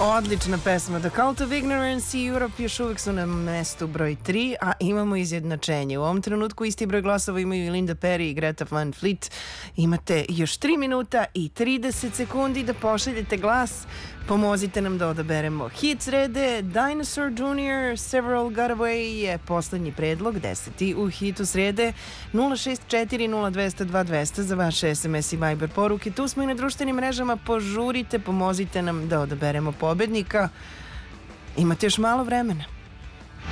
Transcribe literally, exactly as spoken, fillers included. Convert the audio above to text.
Odlična pesma The Cult of Ignorance i Europe još uvijek su na mestu broj tri, a imamo izjednačenje. U ovom trenutku isti broj glasova imaju i Linda Perry i Greta Van Fleet. Imate još tri minuta i trideset sekundi da pošaljete glas. Pomozite nam da odaberemo hit srede. Dinosaur junior Several Got Away je poslednji predlog, deseti u hitu srede. Nula šest četiri nula dva zero dva dva zero zero za vaše S M S i Viber poruke. Tu smo i na društvenim mrežama. Požurite, pomozite nam da odaberemo pobednika. Imate još malo vremena.